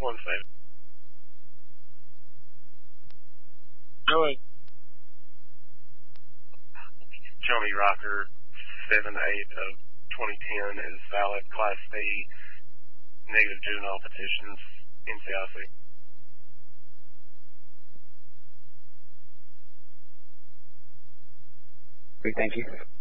One second. Go ahead. Johnny Rocker, 7/8 of 2010 is valid Class B, negative juvenile petitions, NCIC. Great, thank you.